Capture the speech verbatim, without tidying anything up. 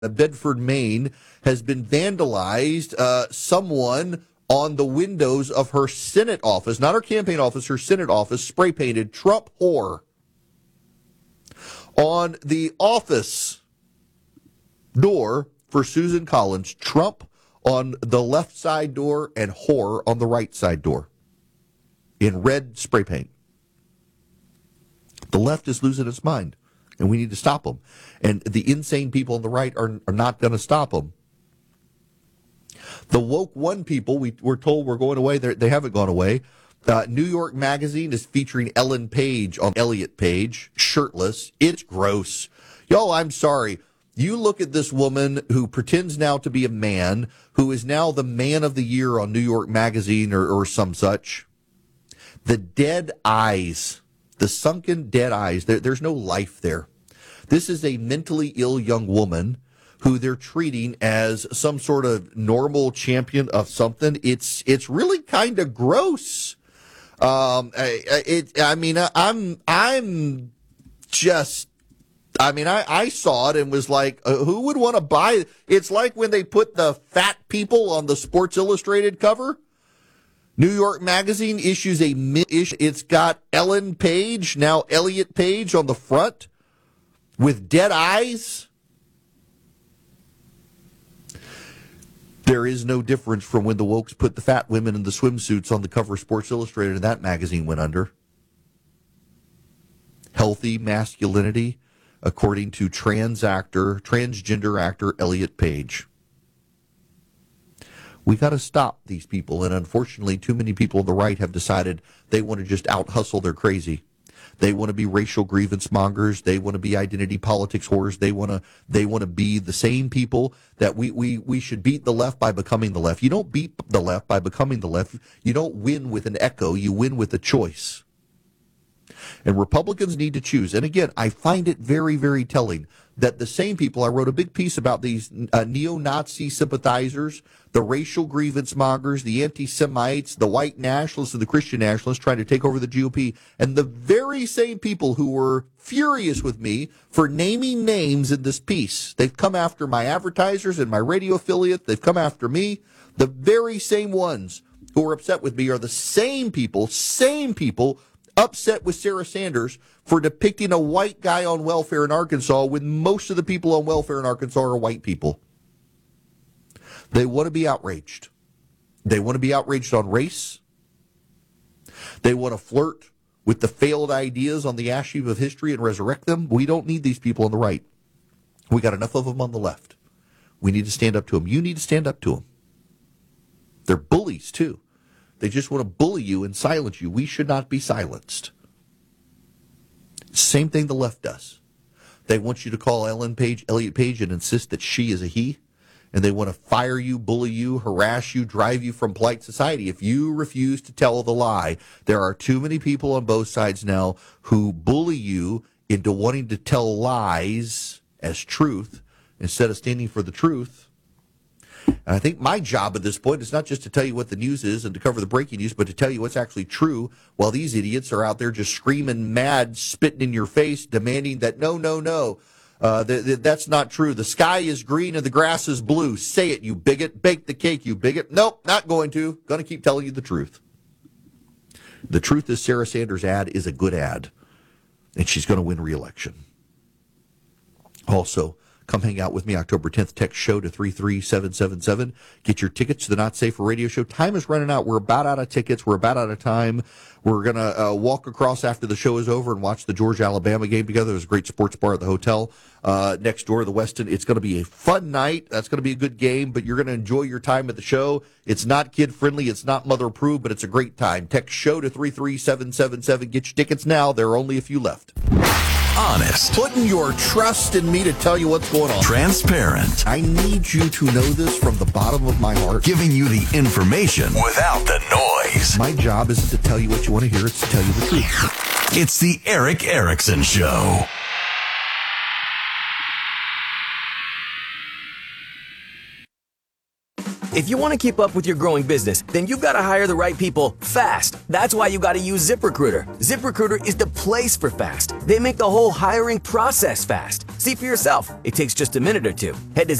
Bedford, Maine, has been vandalized. Uh, someone on the windows of her Senate office, not her campaign office, her Senate office, spray painted Trump whore. On the office door for Susan Collins, Trump on the left side door and whore on the right side door in red spray paint. The left is losing its mind, and we need to stop them. And the insane people on the right are, are not going to stop them. The woke one people, we were told were going away. They're, they haven't gone away. Uh, New York Magazine is featuring Ellen Page on Elliot Page, shirtless. It's gross. Yo, I'm sorry. You look at this woman who pretends now to be a man, who is now the man of the year on New York Magazine or, or some such. The dead eyes, the sunken dead eyes, there, there's no life there. This is a mentally ill young woman who they're treating as some sort of normal champion of something. It's it's really kind of gross. Um, it. I mean, I'm I'm just. I mean, I, I saw it and was like, uh, who would want to buy? It's like when they put the fat people on the Sports Illustrated cover. New York Magazine issues a issue. It's got Ellen Page, now Elliot Page, on the front with dead eyes. There is no difference from when the wokes put the fat women in the swimsuits on the cover of Sports Illustrated and that magazine went under. Healthy masculinity, according to trans actor, transgender actor Elliot Page. We got to stop these people, and unfortunately, too many people on the right have decided they want to just out-hustle their crazy. They want to be racial grievance mongers. They want to be identity politics whores. They want to they want to be the same people that we, we, we should beat the left by becoming the left. You don't beat the left by becoming the left. You don't win with an echo. You win with a choice. And Republicans need to choose. And again, I find it very, very telling that the same people, I wrote a big piece about these uh, neo-Nazi sympathizers, the racial grievance mongers, the anti-Semites, the white nationalists and the Christian nationalists trying to take over the G O P, and the very same people who were furious with me for naming names in this piece. They've come after my advertisers and my radio affiliate. They've come after me. The very same ones who are upset with me are the same people, same people upset with Sarah Sanders for depicting a white guy on welfare in Arkansas when most of the people on welfare in Arkansas are white people. They want to be outraged. They want to be outraged on race. They want to flirt with the failed ideas on the ash heap of history and resurrect them. We don't need these people on the right. We got enough of them on the left. We need to stand up to them. You need to stand up to them. They're bullies, too. They just want to bully you and silence you. We should not be silenced. Same thing the left does. They want you to call Ellen Page, Elliot Page, and insist that she is a he. And they want to fire you, bully you, harass you, drive you from polite society if you refuse to tell the lie. There are too many people on both sides now who bully you into wanting to tell lies as truth instead of standing for the truth. And I think my job at this point is not just to tell you what the news is and to cover the breaking news, but to tell you what's actually true while these idiots are out there just screaming mad, spitting in your face, demanding that no, no, no, uh, th- th- that's not true. The sky is green and the grass is blue. Say it, you bigot. Bake the cake, you bigot. Nope, not going to. Going to keep telling you the truth. The truth is Sarah Sanders' ad is a good ad, and she's going to win re-election. Also, come hang out with me October tenth. Text show to three three seven seven seven. Get your tickets to the Not Safe for Radio show. Time is running out. We're about out of tickets. We're about out of time. We're going to uh, walk across after the show is over and watch the Georgia-Alabama game together. There's a great sports bar at the hotel uh, next door, the Westin. It's going to be a fun night. That's going to be a good game, but you're going to enjoy your time at the show. It's not kid-friendly. It's not mother-approved, but it's a great time. Text show to three three seven seven seven. Get your tickets now. There are only a few left. Honest. Putting your trust in me to tell you what's going on. Transparent. I need you to know this from the bottom of my heart. Giving you the information without the noise. My job isn't to tell you what you want to hear. It's to tell you the truth. It's the Erick Erickson Show. If you want to keep up with your growing business, then you've got to hire the right people fast. That's why you got to use ZipRecruiter. ZipRecruiter is the place for fast. They make the whole hiring process fast. See for yourself. It takes just a minute or two. Head to